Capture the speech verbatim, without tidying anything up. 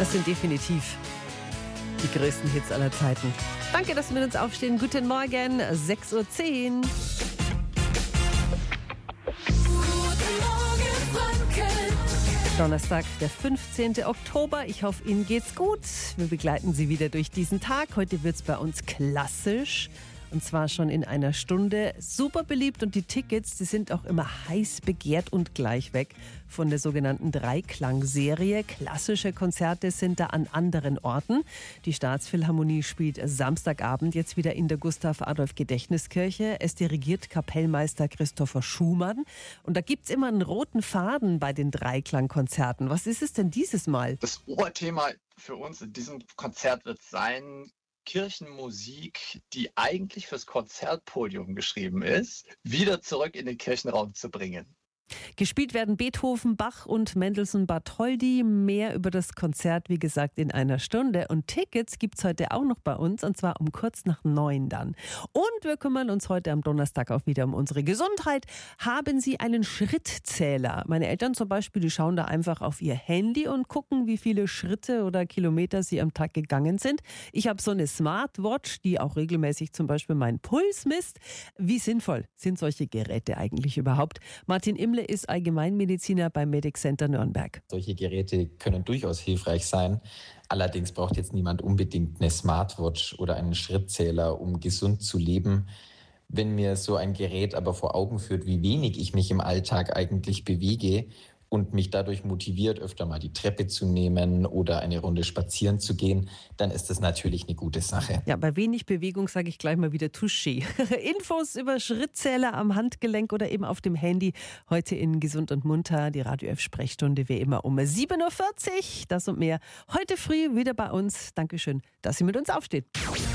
Das sind definitiv die größten Hits aller Zeiten. Danke, dass Sie mit uns aufstehen. Guten Morgen, sechs Uhr zehn. Donnerstag, der fünfzehnten Oktober. Ich hoffe, Ihnen geht's gut. Wir begleiten Sie wieder durch diesen Tag. Heute wird's bei uns klassisch. Und zwar schon in einer Stunde. Super beliebt und die Tickets, die sind auch immer heiß begehrt und gleich weg von der sogenannten Dreiklang-Serie. Klassische Konzerte sind da an anderen Orten. Die Staatsphilharmonie spielt Samstagabend jetzt wieder in der Gustav-Adolf-Gedächtniskirche. Es dirigiert Kapellmeister Christopher Schumann. Und da gibt's immer einen roten Faden bei den Dreiklang-Konzerten. Was ist es denn dieses Mal? Das Oberthema für uns in diesem Konzert wird sein: Kirchenmusik, die eigentlich fürs Konzertpodium geschrieben ist, wieder zurück in den Kirchenraum zu bringen. Gespielt werden Beethoven, Bach und Mendelssohn Bartholdy. Mehr über das Konzert, wie gesagt, in einer Stunde. Und Tickets gibt's heute auch noch bei uns, und zwar um kurz nach neun dann. Und wir kümmern uns heute am Donnerstag auch wieder um unsere Gesundheit. Haben Sie einen Schrittzähler? Meine Eltern zum Beispiel, die schauen da einfach auf ihr Handy und gucken, wie viele Schritte oder Kilometer sie am Tag gegangen sind. Ich habe so eine Smartwatch, die auch regelmäßig zum Beispiel meinen Puls misst. Wie sinnvoll sind solche Geräte eigentlich überhaupt? Martin Imle ist Allgemeinmediziner beim Medic Center Nürnberg. Solche Geräte können durchaus hilfreich sein. Allerdings braucht jetzt niemand unbedingt eine Smartwatch oder einen Schrittzähler, um gesund zu leben. Wenn mir so ein Gerät aber vor Augen führt, wie wenig ich mich im Alltag eigentlich bewege und mich dadurch motiviert, öfter mal die Treppe zu nehmen oder eine Runde spazieren zu gehen, dann ist das natürlich eine gute Sache. Ja, bei wenig Bewegung sage ich gleich mal wieder Touché. Infos über Schrittzähler am Handgelenk oder eben auf dem Handy heute in Gesund und Munter, die Radio F-Sprechstunde wie immer um sieben Uhr vierzig. Das und mehr heute früh wieder bei uns. Dankeschön, dass Sie mit uns aufstehen.